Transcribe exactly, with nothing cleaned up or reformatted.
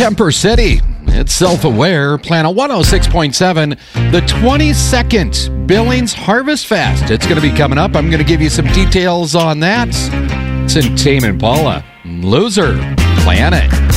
Kemper City. It's self-aware. Planet one oh six point seven. The twenty-second Billings Harvest Fest. It's going to be coming up. I'm going to give you some details on that. It's in Tame Impala. Loser Planet.